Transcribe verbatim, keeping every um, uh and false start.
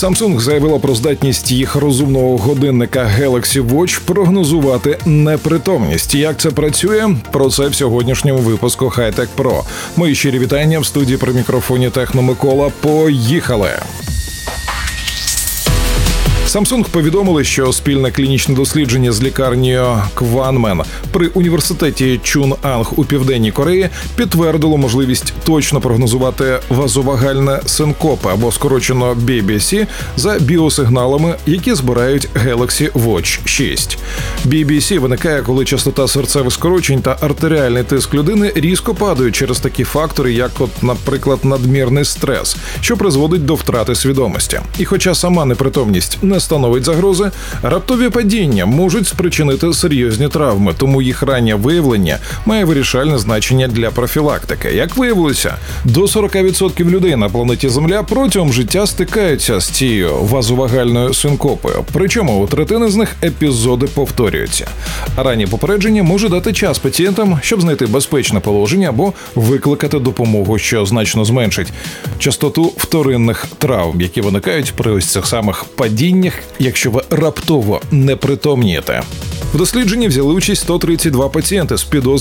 Samsung заявила про здатність їх розумного годинника Galaxy Watch прогнозувати непритомність. Як це працює? Про це в сьогоднішньому випуску Хай-Тек Про. Мої щирі вітання в студії при мікрофоні Техно Микола. Поїхали! Samsung повідомили, що спільне клінічне дослідження з лікарнею Кванмен при університеті Чун'анг у Південній Кореї підтвердило можливість точно прогнозувати вазовагальне синкопи, або скорочено бі бі сі, за біосигналами, які збирають Galaxy Watch шість. бі бі сі виникає, коли частота серцевих скорочень та артеріальний тиск людини різко падають через такі фактори, як, от, наприклад, надмірний стрес, що призводить до втрати свідомості. І хоча сама непритомність не становить загрози, раптові падіння можуть спричинити серйозні травми, тому їх раннє виявлення має вирішальне значення для профілактики. Як виявилося, до сорок відсотків людей на планеті Земля протягом життя стикаються з цією вазовагальною синкопою, причому у третини з них епізоди повторюються. Раннє попередження може дати час пацієнтам, щоб знайти безпечне положення або викликати допомогу, що значно зменшить частоту вторинних травм, які виникають при ось цих самих падіннях, якщо ви раптово не притомнієте. В дослідженні взяли участь сто тридцять два пацієнти з підозрою